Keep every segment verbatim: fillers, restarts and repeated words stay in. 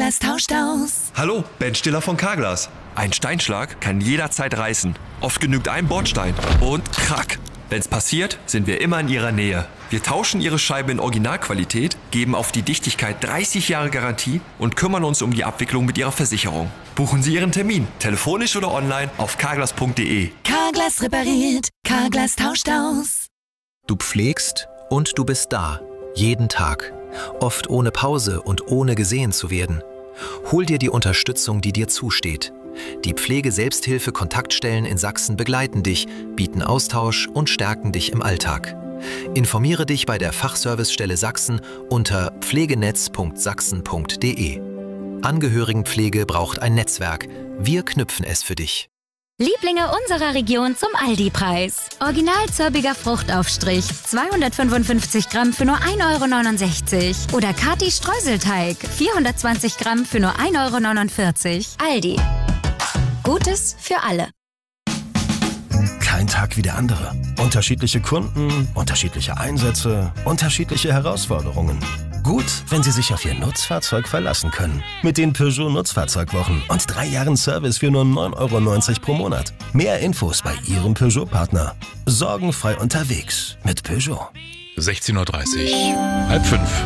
Carglass tauscht aus. Hallo, Ben Stiller von Carglass. Ein Steinschlag kann jederzeit reißen. Oft genügt ein Bordstein und krack. Wenn's passiert, sind wir immer in Ihrer Nähe. Wir tauschen Ihre Scheibe in Originalqualität, geben auf die Dichtigkeit dreißig Jahre Garantie und kümmern uns um die Abwicklung mit Ihrer Versicherung. Buchen Sie Ihren Termin, telefonisch oder online auf carglass punkt de. Carglass repariert, Carglass tauscht aus. Du pflegst und du bist da. Jeden Tag. Oft ohne Pause und ohne gesehen zu werden. Hol dir die Unterstützung, die dir zusteht. Die Pflege-Selbsthilfe-Kontaktstellen in Sachsen begleiten dich, bieten Austausch und stärken dich im Alltag. Informiere dich bei der Fachservicestelle Sachsen unter pflegenetz punkt sachsen punkt de. Angehörigenpflege braucht ein Netzwerk. Wir knüpfen es für dich. Lieblinge unserer Region zum Aldi-Preis. Original zörbiger Fruchtaufstrich, zweihundertfünfundfünfzig Gramm für nur ein Euro neunundsechzig. Oder Kati Streuselteig, vierhundertzwanzig Gramm für nur ein Euro neunundvierzig. Aldi. Gutes für alle. Kein Tag wie der andere. Unterschiedliche Kunden, unterschiedliche Einsätze, unterschiedliche Herausforderungen. Gut, wenn Sie sich auf Ihr Nutzfahrzeug verlassen können. Mit den Peugeot Nutzfahrzeugwochen und drei Jahren Service für nur neun Euro neunzig pro Monat. Mehr Infos bei Ihrem Peugeot-Partner. Sorgenfrei unterwegs mit Peugeot. sechzehn Uhr dreißig, halb fünf.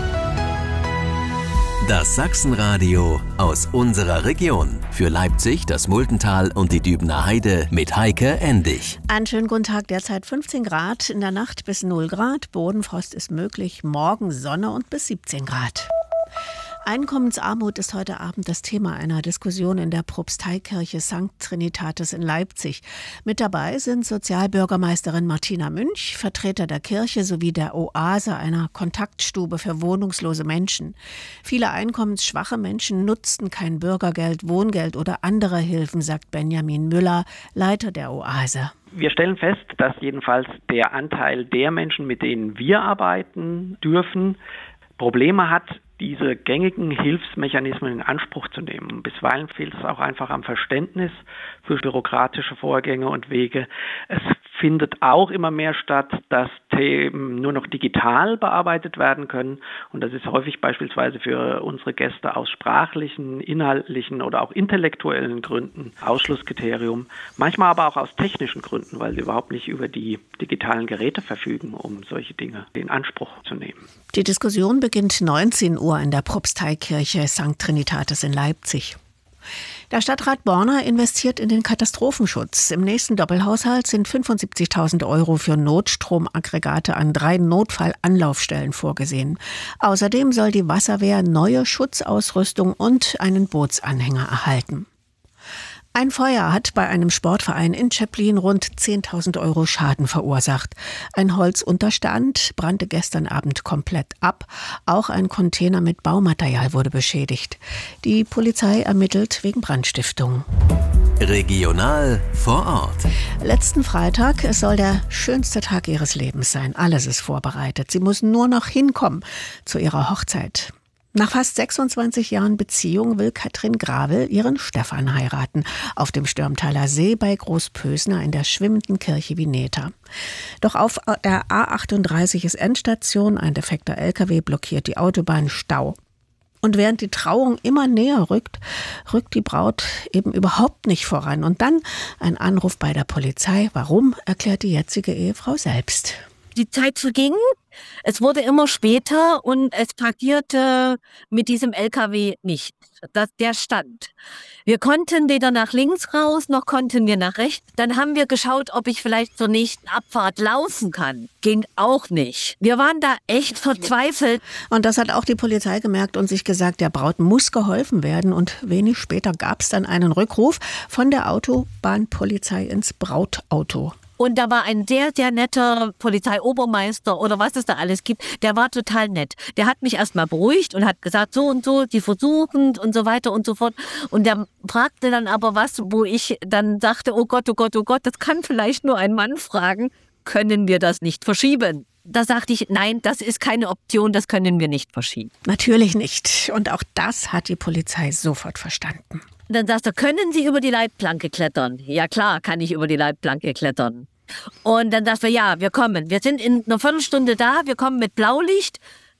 Das Sachsenradio aus unserer Region. Für Leipzig, das Multental und die Dübener Heide mit Heike Endig. Einen schönen guten Tag, derzeit fünfzehn Grad, in der Nacht bis null Grad, Bodenfrost ist möglich, morgen Sonne und bis siebzehn Grad. Einkommensarmut ist heute Abend das Thema einer Diskussion in der Propsteikirche Sankt Trinitatis in Leipzig. Mit dabei sind Sozialbürgermeisterin Martina Münch, Vertreter der Kirche sowie der Oase, einer Kontaktstube für wohnungslose Menschen. Viele einkommensschwache Menschen nutzten kein Bürgergeld, Wohngeld oder andere Hilfen, sagt Benjamin Müller, Leiter der Oase. Wir stellen fest, dass jedenfalls der Anteil der Menschen, mit denen wir arbeiten dürfen, Probleme hat, diese gängigen Hilfsmechanismen in Anspruch zu nehmen. Bisweilen fehlt es auch einfach am Verständnis für bürokratische Vorgänge und Wege. Es findet auch immer mehr statt, dass Themen nur noch digital bearbeitet werden können. Und das ist häufig beispielsweise für unsere Gäste aus sprachlichen, inhaltlichen oder auch intellektuellen Gründen Ausschlusskriterium. Manchmal aber auch aus technischen Gründen, weil sie überhaupt nicht über die digitalen Geräte verfügen, um solche Dinge in Anspruch zu nehmen. Die Diskussion beginnt neunzehn Uhr in der Propsteikirche Sankt Trinitatis in Leipzig. Der Stadtrat Borna investiert in den Katastrophenschutz. Im nächsten Doppelhaushalt sind fünfundsiebzigtausend Euro für Notstromaggregate an drei Notfallanlaufstellen vorgesehen. Außerdem soll die Wasserwehr neue Schutzausrüstung und einen Bootsanhänger erhalten. Ein Feuer hat bei einem Sportverein in Zschäplin rund zehntausend Euro Schaden verursacht. Ein Holzunterstand brannte gestern Abend komplett ab. Auch ein Container mit Baumaterial wurde beschädigt. Die Polizei ermittelt wegen Brandstiftung. Regional vor Ort. Letzten Freitag, es soll der schönste Tag ihres Lebens sein. Alles ist vorbereitet. Sie muss nur noch hinkommen zu ihrer Hochzeit. Nach fast sechsundzwanzig Jahren Beziehung will Katrin Gravel ihren Stefan heiraten. Auf dem Stürmtaler See bei Großpösner in der schwimmenden Kirche Vineta. Doch auf der A achtunddreißig ist Endstation. Ein defekter L K W blockiert die Autobahn, Stau. Und während die Trauung immer näher rückt, rückt die Braut eben überhaupt nicht voran. Und dann ein Anruf bei der Polizei. Warum, erklärt die jetzige Ehefrau selbst. Die Zeit verging, es wurde immer später und es passierte mit diesem L K W nicht. Das, der stand. Wir konnten weder nach links raus, noch konnten wir nach rechts. Dann haben wir geschaut, ob ich vielleicht zur nächsten Abfahrt laufen kann. Ging auch nicht. Wir waren da echt verzweifelt. Und das hat auch die Polizei gemerkt und sich gesagt, der Braut muss geholfen werden. Und wenig später gab es dann einen Rückruf von der Autobahnpolizei ins Brautauto. Und da war ein sehr, sehr netter Polizeiobermeister oder was es da alles gibt. Der war total nett. Der hat mich erstmal beruhigt und hat gesagt, so und so, die versuchen und so weiter und so fort. Und der fragte dann aber was, wo ich dann sagte, oh Gott, oh Gott, oh Gott, das kann vielleicht nur ein Mann fragen. Können wir das nicht verschieben? Da sagte ich, nein, das ist keine Option, das können wir nicht verschieben. Natürlich nicht. Und auch das hat die Polizei sofort verstanden. Dann sagst du, können Sie über die Leitplanke klettern? Ja klar, kann ich über die Leitplanke klettern. Und dann sagst du, ja, wir kommen. Wir sind in einer Viertelstunde da, wir kommen mit Blaulicht.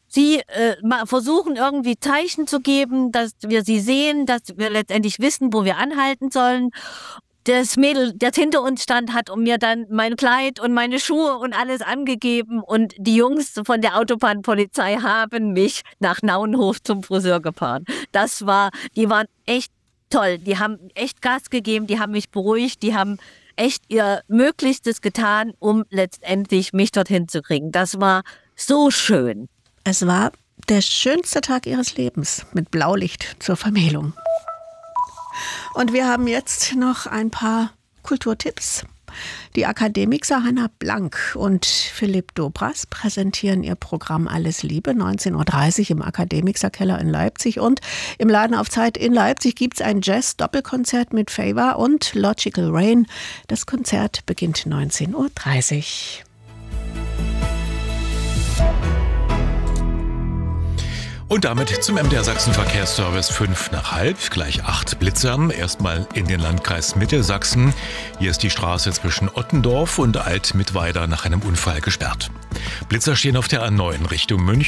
sie äh, mal versuchen irgendwie Zeichen zu geben, dass wir sie sehen, dass wir letztendlich wissen, wo wir anhalten sollen. Das Mädel, das hinter uns stand, hat mir dann mein Kleid und meine Schuhe und alles angegeben und die Jungs von der Autobahnpolizei haben mich nach Nauenhof zum Friseur gefahren. Das war, die waren echt toll, die haben echt Gas gegeben, die haben mich beruhigt, die haben echt ihr Möglichstes getan, um letztendlich mich dorthin zu kriegen. Das war so schön. Es war der schönste Tag ihres Lebens mit Blaulicht zur Vermählung. Und wir haben jetzt noch ein paar Kulturtipps. Die Akademixer Hanna Blank und Philipp Dobras präsentieren ihr Programm Alles Liebe, neunzehn Uhr dreißig im Akademixerkeller in Leipzig. Und im Laden auf Zeit in Leipzig gibt es ein Jazz-Doppelkonzert mit Favor und Logical Rain. Das Konzert beginnt neunzehn Uhr dreißig. Und damit zum M D R Sachsen Verkehrsservice fünf nach halb, gleich acht Blitzer. Erstmal in den Landkreis Mittelsachsen. Hier ist die Straße zwischen Ottendorf und Alt-Mittweida nach einem Unfall gesperrt. Blitzer stehen auf der A neun Richtung München.